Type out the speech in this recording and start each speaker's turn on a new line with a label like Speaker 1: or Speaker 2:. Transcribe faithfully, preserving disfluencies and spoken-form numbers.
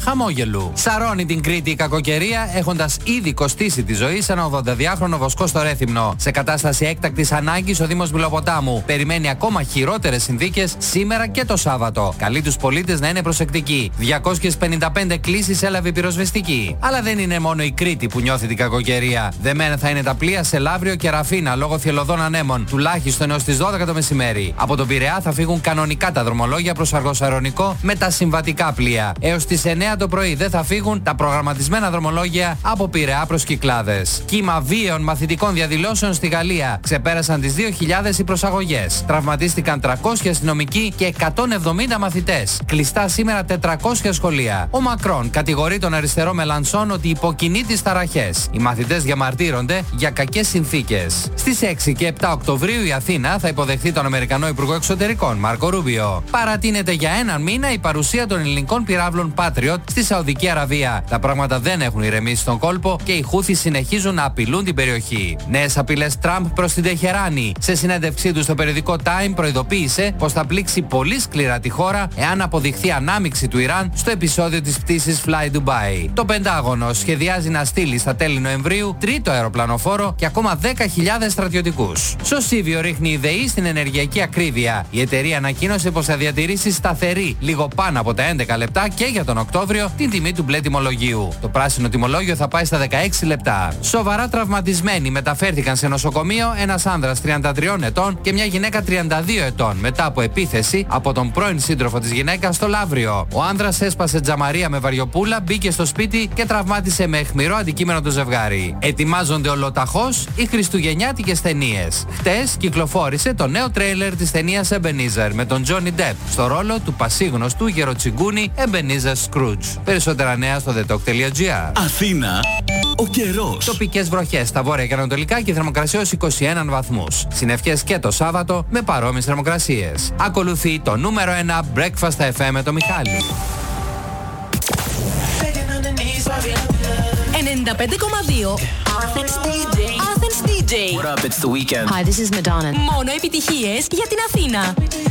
Speaker 1: χαμόγελου. Σαρώνει την Κρήτη η κακοκαιρία, έχοντας ήδη κοστίσει τη ζωή σε ένα ογδονταδυάχρονο βοσκό στο Ρέθυμνο. Σε κατάσταση έκτακτης ανάγκης, ο Δήμος Μυλοποτάμου περιμένει ακόμα χειρότερες συνθήκες σήμερα και το Σάββατο. Καλεί τους πολίτες να είναι προσεκτικοί. διακόσιες πενήντα πέντε κλήσεις έλαβε η πυροσβεστική. Αλλά δεν είναι μόνο η Κρήτη που νιώθει την κακοκαιρία. Δεμένα θα είναι τα πλοία σε Λαύριο και Ραφίνα λόγω θελωδών ανέμων, τουλάχιστον έως τις δώδεκα το μεσημέρι. Από τον Πειραιά θα φύγουν κανονικά τα δρομολόγια προς Αργοσαρονικό με τα συμβατικά πλοία. Έως τις εννέα το πρωί δεν θα φύγουν τα προγραμματισμένα δρομολόγια από Πειραιά προς Κυκλάδες. Κύμα βίαιων μαθητικών διαδηλώσεων στη Γαλλία. Ξεπέρασαν τις δύο χιλιάδες οι προσαγωγές. Τραυματίστηκαν τριακόσιοι αστυνομικοί και εκατόν εβδομήντα μαθητές. Κλειστά σήμερα τετρακόσια σχολεία. Ο Μακρόν κατηγορεί τον αριστερό Μελανσόν ότι υποκινεί τις ταραχές. Οι μαθητές διαμαρτύρονται για κακές συνθήκες. Στις έξι και επτά Οκτωβρίου η Αθήνα θα υποδεχθεί τον Αμερικανό Υπουργό Εξωτερικών Μάρκο Ρούμπιο. Παρατείνεται για έναν μήνα η παρουσία των ελληνικών πυράβλων Patriot στη Σαουδική Αραβία. Τα πράγματα δεν έχουν ηρεμήσει στον κόλπο και οι Χούθοι συνεχίζουν να απειλούν την περιοχή. Νέες απειλές Τραμπ προς την Τεχεράνη. Σε συνέντευξή του στο περιοδικό Time προειδοποίησε πως θα πλήξει πολύ σκληρά τη χώρα εάν αποδειχθεί ανάμειξη του Ιράν στο επεισόδιο της πτήσης Fly Dubai. Το Πεντάγωνο σχεδιάζει να στείλει στα τέλη Νοεμβρίου τρίτο αεροπλανοφόρο και ακόμα δέκα χιλιάδες στρατιωτικούς. Σωσίβιο ρίχνει η ΔΕΗ στην ενεργειακή ακρίβεια. Η εταιρεία ανακοίνωσε πως θα διατηρήσει σταθερή λίγο πάνω από τα έντεκα λεπτά και για τον Οκτώβριο την τιμή του μπλε τιμολογίου. Το πράσινο τιμολόγιο θα πάει στα δεκαέξι λεπτά. Σοβαρά τραυματισμένοι μεταφέρθηκαν σε νοσοκομείο ένας άνδρας τριάντα τριών ετών και μια γυναίκα τριάντα δύο ετών μετά από επίθεση από τον πρώην σύντροφο της γυναίκας στο Λαύριο. Ο άνδρας έσπασε τζαμαρία με βαριοπούλα, μπήκε στο σπίτι και τραυμάτισε με αιχμηρό αντικείμενο το ζευγάρι. Ετοιμάζονται ολοταχώς οι χριστουγεννιάτικες ταινίες. Χτες κυκλοφόρησε το νέο τρέιλερ της ταινίας Ebenezer με τον Johnny Depp στο ρόλο του πασίγνωστου γεροτσιγκούνι Ebenezer Scrooge. Περισσότερα νέα στο the talk τελεία gr.
Speaker 2: Αθήνα, ο καιρός.
Speaker 1: Τοπικές βροχές στα βόρεια και ανατολικά και θερμοκρασία ως είκοσι ένα βαθμούς. Συννεφιές και το Σάββατο με παρόμοιες θερμοκρασίες. Ακολουθεί το νούμερο ένα Breakfast εφ εμ με το Μιχάλη.
Speaker 3: ενενήντα πέντε κόμμα δύο Athens ντι τζέι. Athens ντι τζέι.
Speaker 2: What up, it's the weekend.
Speaker 3: Hi, this is Madonna. Μόνο επιτυχίες για την Αθήνα.